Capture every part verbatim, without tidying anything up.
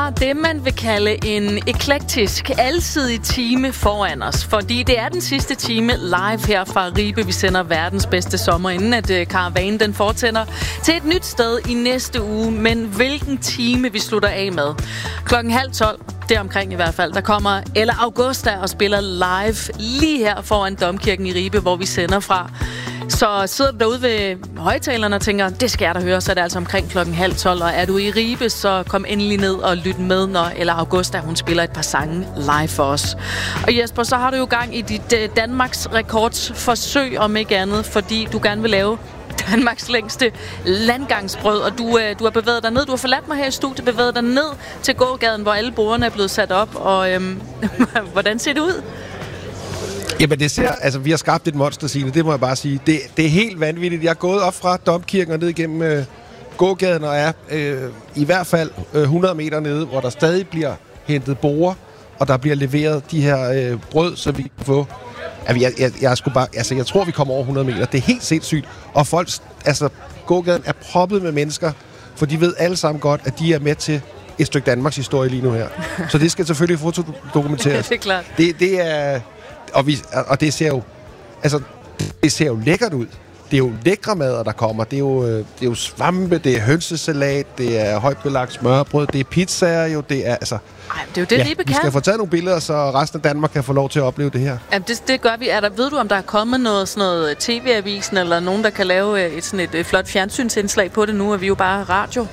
har det, man vil kalde en eklektisk, alsidig time foran os. Fordi det er den sidste time live her fra Ribe. Vi sender verdens bedste sommer, inden at uh, karavanen den fortsætter til et nyt sted i næste uge. Men hvilken time vi slutter af med? Klokken halv tolv, deromkring i hvert fald, der kommer Ella Augusta og spiller live lige her foran Domkirken i Ribe, hvor vi sender fra. Så sidder du derude ved højtalerne og tænker, det skal jeg da høre, så er det altså omkring klokken halv tolv. Og er du i Ribe, så kom endelig ned og lyt med, når Ella Augusta, hun spiller et par sange live for os. Og Jesper, så har du jo gang i dit uh, Danmarks rekordsforsøg, om ikke andet, fordi du gerne vil lave Danmarks længste landgangsbrød, og du, uh, du har bevæget dig ned. Du har forladt mig her i studiet, bevæget dig ned til gågaden, hvor alle bordene er blevet sat op. Og øhm, hvordan ser det ud? Jamen det ser, altså vi har skabt et monster, Signe, det må jeg bare sige. Det, det er helt vanvittigt. Jeg er gået op fra Domkirken og ned igennem øh, gågaden og er øh, i hvert fald øh, hundrede meter nede, hvor der stadig bliver hentet borer, og der bliver leveret de her øh, brød, så vi kan få. Altså, jeg, jeg, jeg, jeg, bare, altså, jeg tror, vi kommer over hundrede meter. Det er helt sindssygt. Og folk, altså gågaden er proppet med mennesker, for de ved alle sammen godt, at de er med til et stykke Danmarks historie lige nu her. Så det skal selvfølgelig fotodokumenteres. Det er klart. Det, det er... Og, vi, og det ser jo altså det ser jo lækkert ud. Det er jo lækre mader, der kommer. Det er jo, det er jo svampe, det er hønsesalat, det er højt belagt smørbrød, det er pizzaer jo, det er altså... Ej, det er jo det, ja, Ribe kan. Vi skal få taget nogle billeder, så resten af Danmark kan få lov til at opleve det her. Jamen, det, det gør vi. Er der, ved du, om der er kommet noget, sådan noget T V-avisen, eller nogen, der kan lave et, sådan et, et flot fjernsynsindslag på det nu, og vi er jo bare radio?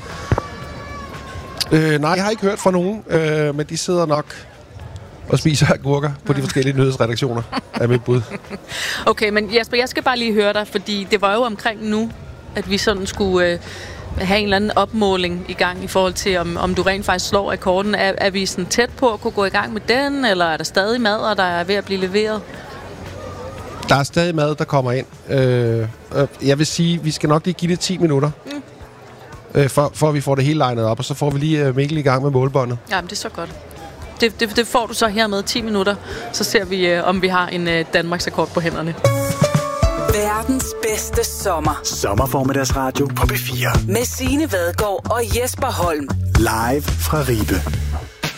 Øh, nej, jeg har ikke hørt fra nogen, øh, men de sidder nok og spiser agurker på de forskellige nyhedsredaktioner, er mit bud. Okay, men Jesper, jeg skal bare lige høre dig, fordi det var jo omkring nu, at vi sådan skulle øh, have en eller anden opmåling i gang i forhold til, om, om du rent faktisk slår rekorden. Er, er vi sådan tæt på at kunne gå i gang med den, eller er der stadig mad, og der er ved at blive leveret? Der er stadig mad, der kommer ind. Øh, jeg vil sige, vi skal nok lige give det ti minutter, mm. øh, for, for at vi får det hele legnet op, og så får vi lige øh, Mikkel i gang med målbåndet. Jamen, det er så godt. Det, det, det får du så her med ti minutter. Så ser vi, øh, om vi har en øh, Danmarks rekord på hænderne. Verdens bedste sommer. Sommerformiddagsradio på B fire. Med Signe Vadgaard og Jesper Holm. Live fra Ribe.